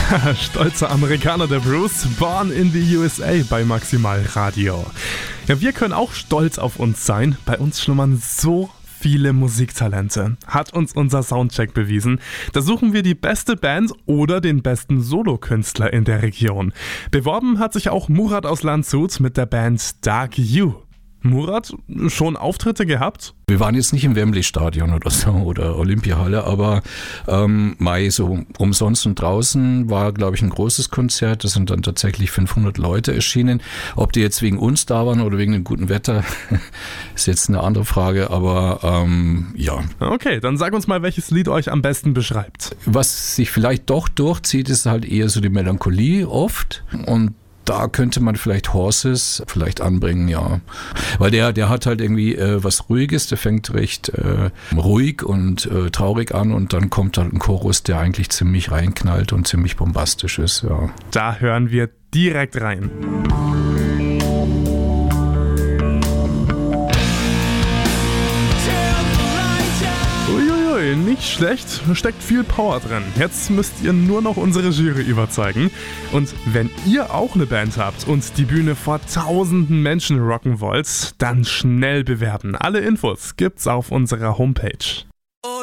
Stolzer Amerikaner der Bruce, Born in the USA bei Maximal Radio. Ja, wir können auch stolz auf uns sein. Bei uns schlummern so viele Musiktalente, hat uns unser Soundcheck bewiesen. Da suchen wir die beste Band oder den besten Solokünstler in der Region. Beworben hat sich auch Murat aus Landshut mit der Band Dark You. Murat, schon Auftritte gehabt? Wir waren jetzt nicht im Wembley-Stadion oder so oder Olympiahalle, aber so umsonst und draußen war, glaube ich, ein großes Konzert. Da sind dann tatsächlich 500 Leute erschienen. Ob die jetzt wegen uns da waren oder wegen dem guten Wetter, ist jetzt eine andere Frage, aber ja. Okay, dann sag uns mal, welches Lied euch am besten beschreibt. Was sich vielleicht doch durchzieht, ist halt eher so die Melancholie oft und da könnte man vielleicht Horses vielleicht anbringen, ja. Weil der hat halt irgendwie was Ruhiges, der fängt recht ruhig und traurig an und dann kommt halt ein Chorus, der eigentlich ziemlich reinknallt und ziemlich bombastisch ist, ja. Da hören wir direkt rein. Nicht schlecht, steckt viel Power drin. Jetzt müsst ihr nur noch unsere Jury überzeugen. Und wenn ihr auch eine Band habt und die Bühne vor tausenden Menschen rocken wollt, dann schnell bewerben. Alle Infos gibt's auf unserer Homepage.